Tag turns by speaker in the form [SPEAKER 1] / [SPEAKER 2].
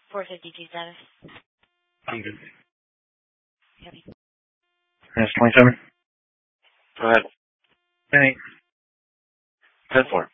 [SPEAKER 1] 452 status.
[SPEAKER 2] I'm good.
[SPEAKER 1] Copy.
[SPEAKER 2] That's 27.
[SPEAKER 3] Go ahead.
[SPEAKER 2] Hey.
[SPEAKER 3] 10-4.